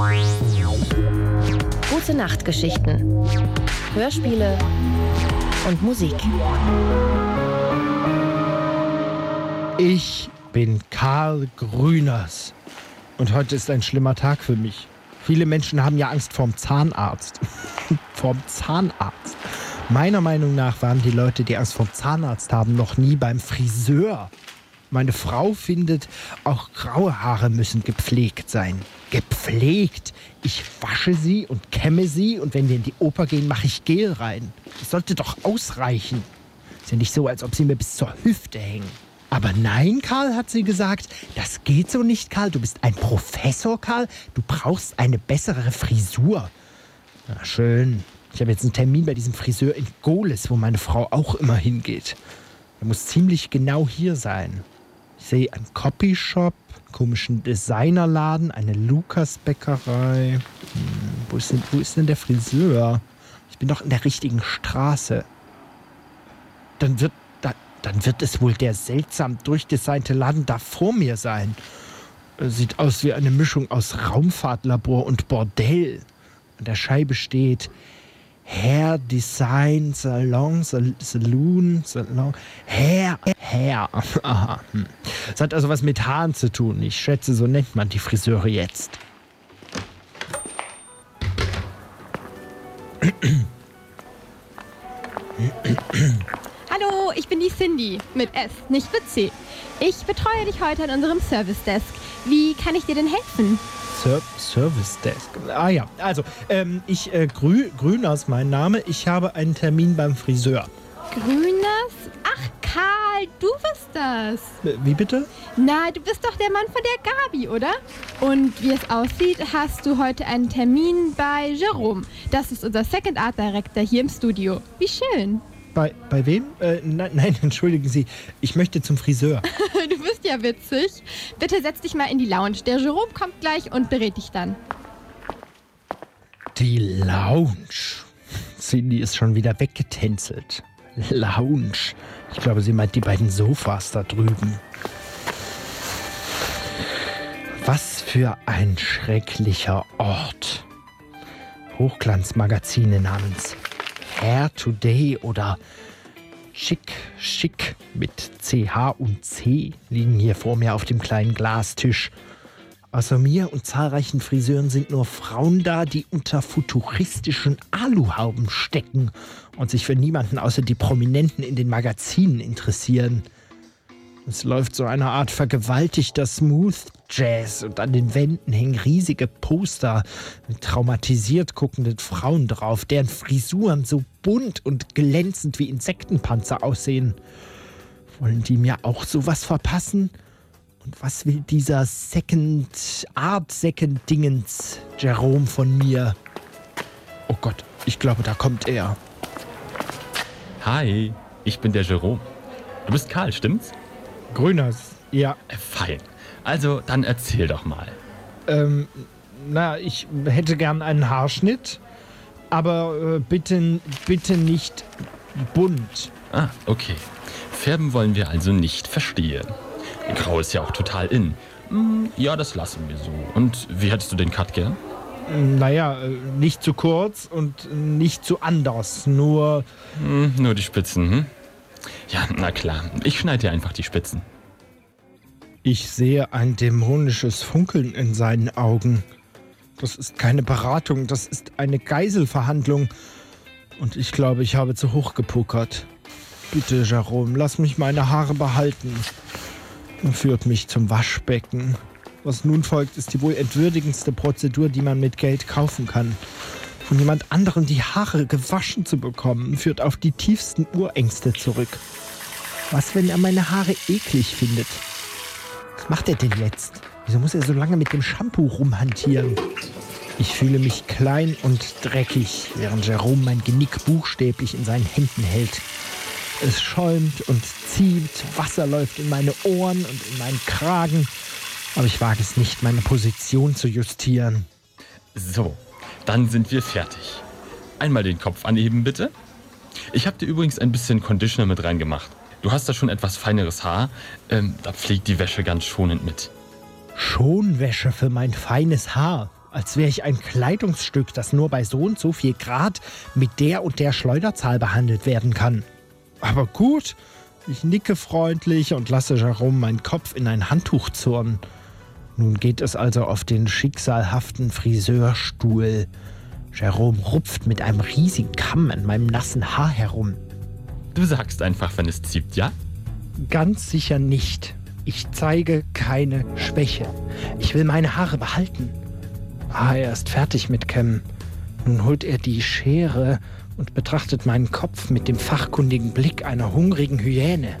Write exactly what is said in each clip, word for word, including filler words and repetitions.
Gute Nachtgeschichten, Hörspiele und Musik. Ich bin Karl Grüners und heute ist ein schlimmer Tag für mich. Viele Menschen haben ja Angst vorm Zahnarzt. Vorm Zahnarzt. Meiner Meinung nach waren die Leute, die Angst vorm Zahnarzt haben, noch nie beim Friseur. Meine Frau findet, auch graue Haare müssen gepflegt sein. Gepflegt? Ich wasche sie und kämme sie und wenn wir in die Oper gehen, mache ich Gel rein. Das sollte doch ausreichen. Ist ja nicht so, als ob sie mir bis zur Hüfte hängen. Aber nein, Karl, hat sie gesagt, das geht so nicht, Karl. Du bist ein Professor, Karl. Du brauchst eine bessere Frisur. Na schön. Ich habe jetzt einen Termin bei diesem Friseur in Gohlis, wo meine Frau auch immer hingeht. Er muss ziemlich genau hier sein. Ich sehe einen Copyshop, einen komischen Designerladen, eine Lukas-Bäckerei. Hm, wo ist denn, wo ist denn der Friseur? Ich bin doch in der richtigen Straße. Dann wird, da, dann wird es wohl der seltsam durchdesignte Laden da vor mir sein. Sieht aus wie eine Mischung aus Raumfahrtlabor und Bordell. An der Scheibe steht Hair Design Salon, Sal- Saloon, Salon, Hair, Hair. Aha. Hm. Das hat also was mit Haaren zu tun. Ich schätze, so nennt man die Friseure jetzt. Hallo, ich bin die Cindy mit S, nicht mit C. Ich betreue dich heute an unserem Service Desk. Wie kann ich dir denn helfen? Ser- Service Desk. Ah ja, also ähm, ich äh, Grü- Grüners mein Name. Ich habe einen Termin beim Friseur. Grüners? Ach, Karl, du bist das. Äh, Wie bitte? Na, du bist doch der Mann von der Gabi, oder? Und wie es aussieht, hast du heute einen Termin bei Jerome. Das ist unser Second Art Director hier im Studio. Wie schön. Bei, bei wem? Äh, nein, nein, entschuldigen Sie. Ich möchte zum Friseur. Du bist ja witzig. Bitte setz dich mal in die Lounge. Der Jerome kommt gleich und berät dich dann. Die Lounge. Cindy ist schon wieder weggetänzelt. Lounge. Ich glaube, sie meint die beiden Sofas da drüben. Was für ein schrecklicher Ort. Hochglanzmagazine namens Hair Today oder Chic, Chic mit C H und C liegen hier vor mir auf dem kleinen Glastisch. Außer mir und zahlreichen Friseuren sind nur Frauen da, die unter futuristischen Aluhauben stecken und sich für niemanden außer die Prominenten in den Magazinen interessieren. Es läuft so eine Art vergewaltigter Smooth Jazz und an den Wänden hängen riesige Poster mit traumatisiert guckenden Frauen drauf, deren Frisuren so bunt und glänzend wie Insektenpanzer aussehen. Wollen die mir auch sowas verpassen? Und was will dieser Second Art Second Dingens Jerome von mir? Oh Gott, ich glaube, da kommt er. Hi, ich bin der Jerome. Du bist Karl, stimmt's? Grüners, ja. Äh, fein. Also, dann erzähl doch mal. Ähm, na, ich hätte gern einen Haarschnitt, aber äh, bitte, bitte nicht bunt. Ah, okay. Färben wollen wir also nicht, verstehe. Grau ist ja auch total in. Hm, ja, das lassen wir so. Und wie hättest du den Cut gern? Naja, äh, nicht zu kurz und nicht zu anders, nur... Hm, nur die Spitzen, hm? Ja, na klar. Ich schneide dir einfach die Spitzen. Ich sehe ein dämonisches Funkeln in seinen Augen. Das ist keine Beratung, das ist eine Geiselverhandlung. Und ich glaube, ich habe zu hoch gepokert. Bitte, Jerome, lass mich meine Haare behalten. Er führt mich zum Waschbecken. Was nun folgt, ist die wohl entwürdigendste Prozedur, die man mit Geld kaufen kann. Von jemand anderem die Haare gewaschen zu bekommen, führt auf die tiefsten Urängste zurück. Was, wenn er meine Haare eklig findet? Was macht er denn jetzt? Wieso muss er so lange mit dem Shampoo rumhantieren? Ich fühle mich klein und dreckig, während Jerome mein Genick buchstäblich in seinen Händen hält. Es schäumt und zieht, Wasser läuft in meine Ohren und in meinen Kragen. Aber ich wage es nicht, meine Position zu justieren. So, dann sind wir fertig. Einmal den Kopf anheben, bitte. Ich habe dir übrigens ein bisschen Conditioner mit reingemacht. Du hast da schon etwas feineres Haar. Ähm, da pflegt die Wäsche ganz schonend mit. Schonwäsche für mein feines Haar. als wäre ich ein Kleidungsstück, das nur bei so und so viel Grad mit der und der Schleuderzahl behandelt werden kann. Aber gut, ich nicke freundlich und lasse Jerome meinen Kopf in ein Handtuch zurren. Nun geht es also auf den schicksalhaften Friseurstuhl. Jerome rupft mit einem riesigen Kamm an meinem nassen Haar herum. Du sagst einfach, wenn es zieht, ja? Ganz sicher nicht. Ich zeige keine Schwäche. Ich will meine Haare behalten. Ah, er ist fertig mit Kämmen. Nun holt er die Schere und betrachtet meinen Kopf mit dem fachkundigen Blick einer hungrigen Hyäne.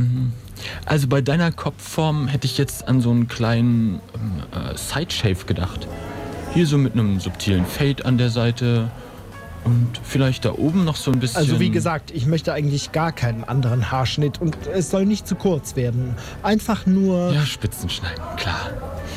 Also bei deiner Kopfform hätte ich jetzt an so einen kleinen äh, Sideshave gedacht. Hier so mit einem subtilen Fade an der Seite und vielleicht da oben noch so ein bisschen... Also wie gesagt, ich möchte eigentlich gar keinen anderen Haarschnitt und es soll nicht zu kurz werden. Einfach nur... Ja, Spitzen schneiden, klar.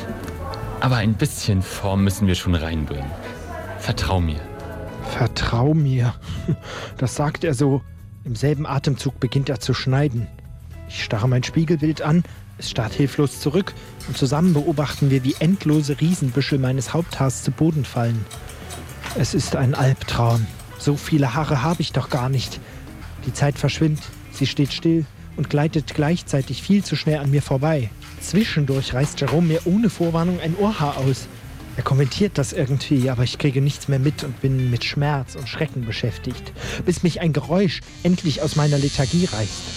Aber ein bisschen Form müssen wir schon reinbringen. Vertrau mir. Vertrau mir. Das sagt er so. Im selben Atemzug beginnt er zu schneiden. Ich starre mein Spiegelbild an, es starrt hilflos zurück und zusammen beobachten wir, wie endlose Riesenbüschel meines Haupthaars zu Boden fallen. Es ist ein Albtraum. So viele Haare habe ich doch gar nicht. Die Zeit verschwimmt, sie steht still und gleitet gleichzeitig viel zu schnell an mir vorbei. Zwischendurch reißt Jerome mir ohne Vorwarnung ein Ohrhaar aus. Er kommentiert das irgendwie, aber ich kriege nichts mehr mit und bin mit Schmerz und Schrecken beschäftigt, bis mich ein Geräusch endlich aus meiner Lethargie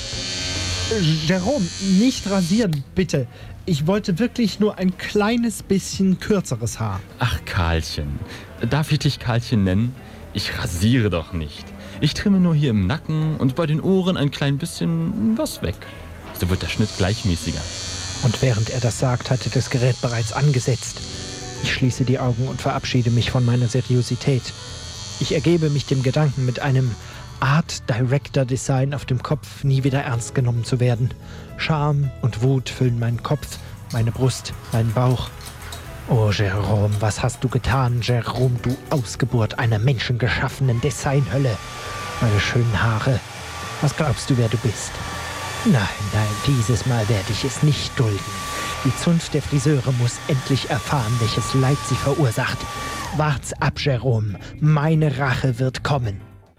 reißt. Jerome, nicht rasieren, bitte. Ich wollte wirklich nur ein kleines bisschen kürzeres Haar. Ach, Karlchen. Darf ich dich Karlchen nennen? Ich rasiere doch nicht. Ich trimme nur hier im Nacken und bei den Ohren ein klein bisschen was weg. So wird der Schnitt gleichmäßiger. Und während er das sagt, hatte das Gerät bereits angesetzt. Ich schließe die Augen und verabschiede mich von meiner Seriosität. Ich ergebe mich dem Gedanken, mit einem Art Director Design auf dem Kopf nie wieder ernst genommen zu werden. Scham und Wut füllen meinen Kopf, meine Brust, meinen Bauch. Oh, Jerome, was hast du getan, Jerome, du Ausgeburt einer menschengeschaffenen Designhölle? Meine schönen Haare. Was glaubst du, wer du bist? Nein, nein, dieses Mal werde ich es nicht dulden. Die Zunft der Friseure muss endlich erfahren, welches Leid sie verursacht. Wart's ab, Jerome. Meine Rache wird kommen.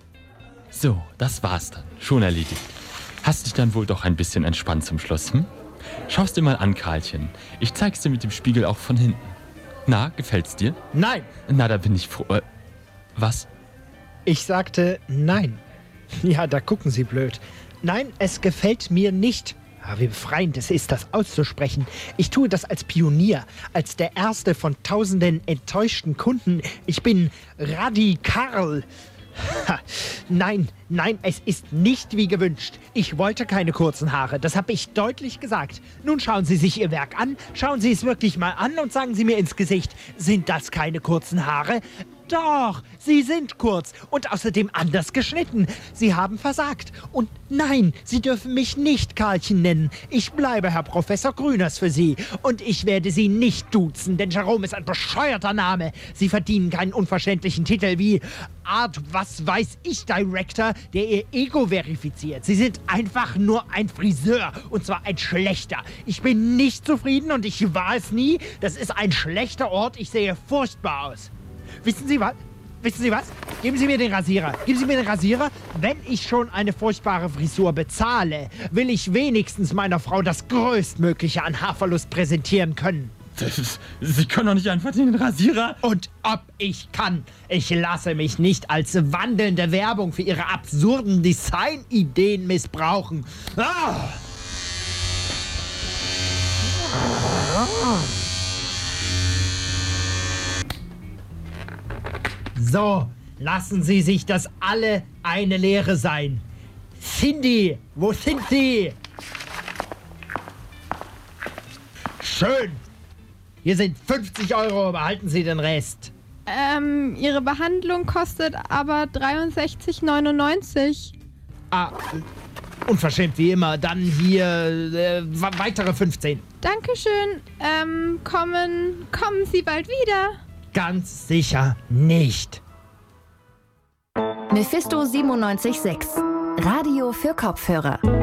So, das war's dann. Schon erledigt. Hast dich dann wohl doch ein bisschen entspannt zum Schluss, hm? Schau's dir mal an, Karlchen. Ich zeig's dir mit dem Spiegel auch von hinten. Na, gefällt's dir? Nein! Na, da bin ich froh. Äh, was? Ich sagte nein. Ja, da gucken Sie blöd. Nein, es gefällt mir nicht. Ah, wie befreiend es ist, das auszusprechen. Ich tue das als Pionier, als der erste von tausenden enttäuschten Kunden. Ich bin radikal. Ha, nein, nein, es ist nicht wie gewünscht. Ich wollte keine kurzen Haare, das habe ich deutlich gesagt. Nun schauen Sie sich Ihr Werk an, schauen Sie es wirklich mal an und sagen Sie mir ins Gesicht, sind das keine kurzen Haare? Doch, sie sind kurz und außerdem anders geschnitten. Sie haben versagt. Und nein, Sie dürfen mich nicht Karlchen nennen. Ich bleibe Herr Professor Grüners für Sie. Und ich werde Sie nicht duzen, denn Jerome ist ein bescheuerter Name. Sie verdienen keinen unverständlichen Titel wie Art was weiß ich Director, der Ihr Ego verifiziert. Sie sind einfach nur ein Friseur und zwar ein schlechter. Ich bin nicht zufrieden und ich war es nie. Das ist ein schlechter Ort. Ich sehe furchtbar aus. Wissen Sie was? Wissen Sie was? Geben Sie mir den Rasierer. Geben Sie mir den Rasierer. Wenn ich schon eine furchtbare Frisur bezahle, will ich wenigstens meiner Frau das Größtmögliche an Haarverlust präsentieren können. Sie können doch nicht einfach den Rasierer... Und ob ich kann. Ich lasse mich nicht als wandelnde Werbung für Ihre absurden Designideen missbrauchen. Ah! So, lassen Sie sich das alle eine Lehre sein. Cindy, wo sind Sie? Schön. Hier sind fünfzig Euro, behalten Sie den Rest. Ähm, Ihre Behandlung kostet aber dreiundsechzig neunundneunzig. Ah, unverschämt wie immer. Dann hier äh, weitere fünfzehn. Dankeschön. Ähm, kommen, kommen Sie bald wieder? Ganz sicher nicht. Mephisto siebenundneunzig Komma sechs. Radio für Kopfhörer.